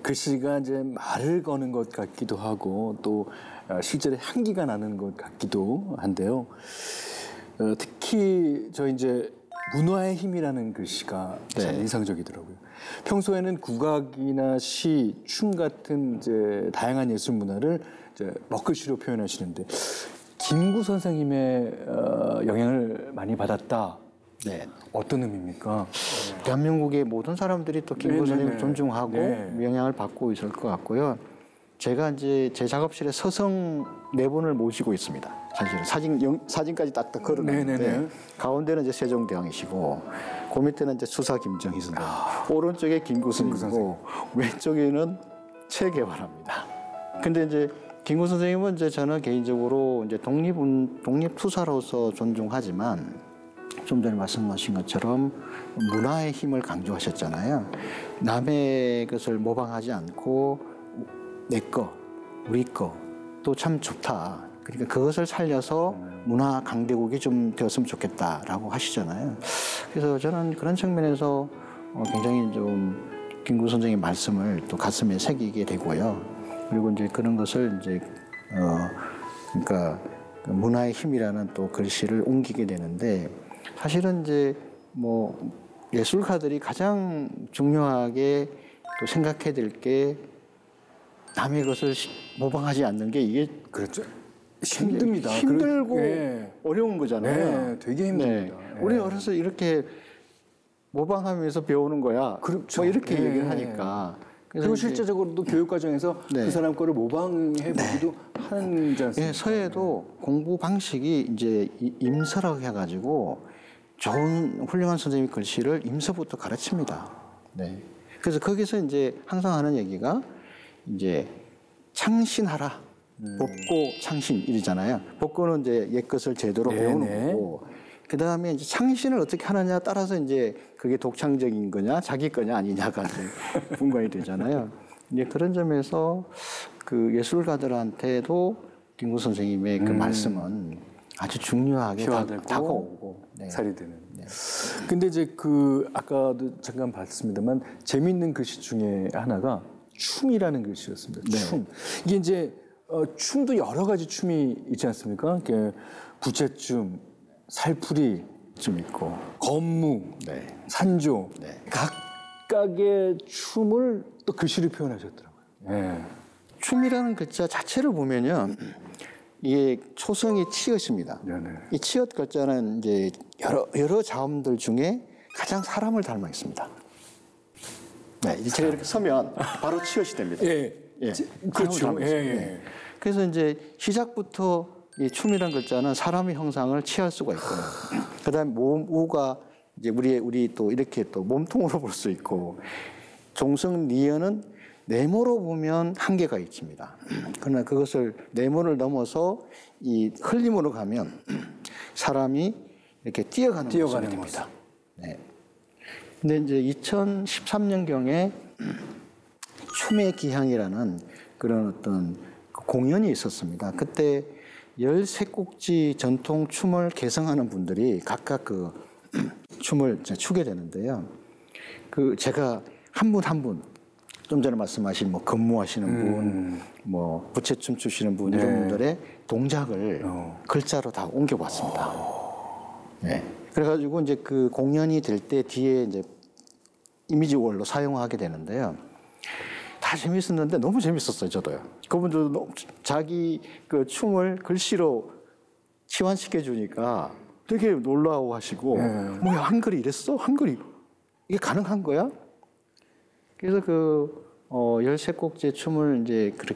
글씨가 이제 말을 거는 것 같기도 하고 또 실제로 향기가 나는 것 같기도 한데요. 특히 저 이제 문화의 힘이라는 글씨가 참 인상적이더라고요. 평소에는 국악이나 시, 춤 같은 이제 다양한 예술 문화를 이제 먹글씨로 표현하시는데 김구 선생님의 영향을 많이 받았다. 네. 어떤 의미입니까? 대한민국의 모든 사람들이 또 김구 선생님을 존중하고 영향을 받고 있을 것 같고요. 제가 이제 제 작업실에 서성 4분을 모시고 있습니다. 사실은 사진까지 딱딱 걸어놨는데 가운데는 이제 세종대왕이시고 그 밑에는 이제 수사 김정희 선생, 오른쪽에 김구 선생이고 왼쪽에는 체계화랍니다. 근데 이제 김구 선생님은 이제 저는 개인적으로 이제 독립투사로서 존중하지만 좀 전에 말씀하신 것처럼 문화의 힘을 강조하셨잖아요. 남의 것을 모방하지 않고 내 거, 우리 거 또 참 좋다. 그러니까 그것을 살려서 문화 강대국이 좀 되었으면 좋겠다라고 하시잖아요. 그래서 저는 그런 측면에서 굉장히 좀 김구 선생님 말씀을 또 가슴에 새기게 되고요. 그리고 이제 그런 것을 이제 그러니까 문화의 힘이라는 또 글씨를 옮기게 되는데 사실은 이제 뭐 예술가들이 가장 중요하게 또 생각해야 될 게 남의 것을 모방하지 않는 게 이게 그렇죠. 힘듭니다. 힘들고 어려운 거잖아요. 네, 되게 힘듭니다. 우리 어려서 이렇게 모방하면서 배우는 거야. 그렇죠. 뭐 이렇게 얘기를 하니까. 그리고 실제적으로도 교육 과정에서 그 사람 거를 모방해 보기도 하는 지 않습니까? 서예도 공부 방식이 이제 임서라고 해가지고 좋은 훌륭한 선생님의 글씨를 임서부터 가르칩니다. 네. 그래서 거기서 이제 항상 하는 얘기가 이제 창신하라. 법고 창신 이러잖아요. 법고는 이제 옛 것을 제대로 배우는 거고, 그 다음에 이제 창신을 어떻게 하느냐 따라서 이제 그게 독창적인 거냐, 자기 거냐 아니냐가 이제 분간이 되잖아요. 이제 그런 점에서 그 예술가들한테도 김구 선생님의 그 말씀은 아주 중요하게 다가오고 살이 되는. 근데 이제 그 아까도 잠깐 봤습니다만 재미있는 글씨 중에 하나가 춤이라는 글씨였습니다. 춤. 이게 이제 춤도 여러 가지 춤이 있지 않습니까? 부채춤, 살풀이 좀 있고, 건무, 산조. 각각의 춤을 또 글씨로 표현하셨더라고요. 춤이라는 글자 자체를 보면요, 이게 초성이 치읓입니다. 이 치읓 글자는 이제 여러 자음들 중에 가장 사람을 닮아 있습니다. 제가 이렇게 서면 바로 치읓이 됩니다. 그렇죠. 그래서 이제 시작부터 이 춤이라는 글자는 사람의 형상을 취할 수가 있고요. 그다음에 우가 이제 우리 또 이렇게 또 몸통으로 볼 수 있고, 종성 리언은 네모로 보면 한계가 있습니다. 그러나 그것을 네모를 넘어서 이 흘림으로 가면 사람이 이렇게 뛰어가는 모습입니다. 근데 이제 2013년경에 춤의 기향이라는 그런 어떤 공연이 있었습니다. 그때 13곡지 전통 춤을 개성하는 분들이 각각 그 춤을 추게 되는데요. 제가 한 분 한 분, 좀 전에 말씀하신 뭐 근무하시는 분, 뭐 부채춤 추시는 분, 이런 분들의 동작을 글자로 다 옮겨봤습니다. 그래가지고 이제 그 공연이 될 때 뒤에 이제 이미지월로 사용하게 되는데요. 다 재밌었는데 너무 재밌었어요, 저도요. 그분들도 자기 그 춤을 글씨로 치환시켜 주니까 되게 놀라워하시고, 뭐야, 한글이 이랬어? 한글이 이게 가능한 거야? 그래서 13곡째 춤을 이제 그렇게